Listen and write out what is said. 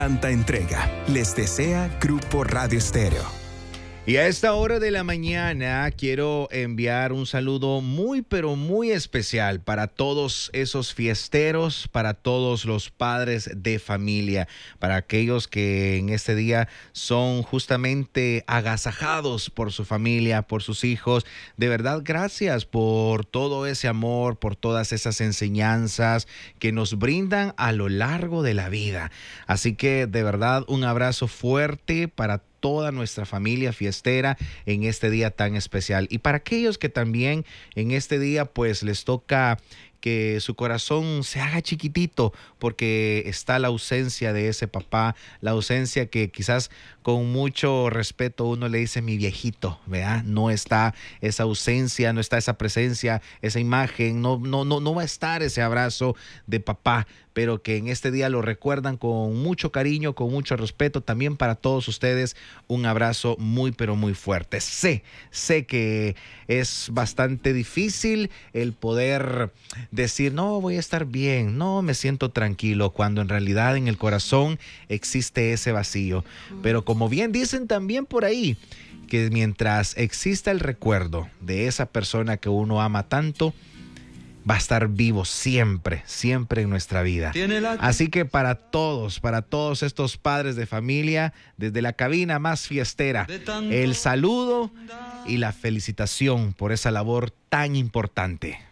Tanta entrega. Les desea Grupo Radio Estéreo. Y a esta hora de la mañana quiero enviar un saludo muy pero muy especial para todos esos fiesteros, para todos los padres de familia, para aquellos que en este día son justamente agasajados por su familia, por sus hijos. De verdad, gracias por todo ese amor, por todas esas enseñanzas que nos brindan a lo largo de la vida. Así que de verdad un abrazo fuerte para toda nuestra familia fiestera en este día tan especial. Y para aquellos que también en este día pues les toca que su corazón se haga chiquitito porque está la ausencia de ese papá, la ausencia que quizás con mucho respeto uno le dice mi viejito, ¿verdad? No está esa ausencia, no está esa presencia, esa imagen, no va a estar ese abrazo de papá, pero que en este día lo recuerdan con mucho cariño, con mucho respeto. También para todos ustedes un abrazo muy pero muy fuerte. Sé que es bastante difícil el poder decir, no, voy a estar bien, no, me siento tranquilo, cuando en realidad en el corazón existe ese vacío. Pero como bien dicen también por ahí, que mientras exista el recuerdo de esa persona que uno ama tanto, va a estar vivo siempre, siempre en nuestra vida. Así que para todos estos padres de familia, desde la cabina más fiestera, el saludo y la felicitación por esa labor tan importante.